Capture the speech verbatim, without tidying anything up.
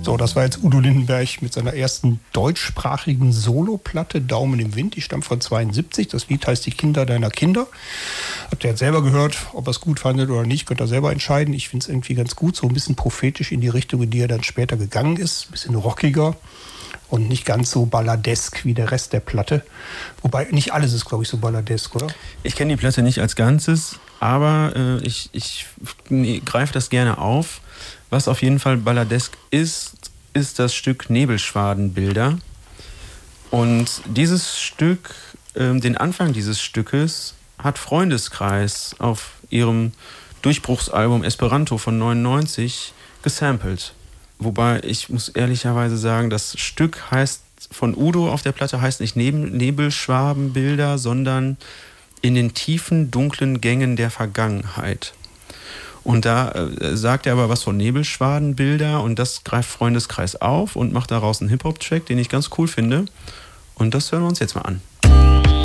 So, das war jetzt Udo Lindenberg mit seiner ersten deutschsprachigen Soloplatte Daumen im Wind. Die stammt von zweiundsiebzig. Das Lied heißt Die Kinder deiner Kinder. Habt ihr jetzt selber gehört, ob ihr es gut fandet oder nicht, könnt ihr selber entscheiden. Ich finde es irgendwie ganz gut, so ein bisschen prophetisch in die Richtung, in die er dann später gegangen ist. Ein bisschen rockiger und nicht ganz so balladesk wie der Rest der Platte. Wobei nicht alles ist, glaube ich, so balladesk, oder? Ich kenne die Platte nicht als Ganzes, aber äh, ich, ich nee, greife das gerne auf. Was auf jeden Fall balladesk ist, ist das Stück Nebelschwadenbilder. Und dieses Stück, äh, den Anfang dieses Stückes hat Freundeskreis auf ihrem Durchbruchsalbum Esperanto von neunundneunzig gesampelt. Wobei ich muss ehrlicherweise sagen, das Stück heißt von Udo auf der Platte heißt nicht Nebelschwadenbilder, sondern In den tiefen, dunklen Gängen der Vergangenheit. Und da äh, sagt er aber was von Nebelschwadenbilder und das greift Freundeskreis auf und macht daraus einen Hip-Hop-Track, den ich ganz cool finde. Und das hören wir uns jetzt mal an.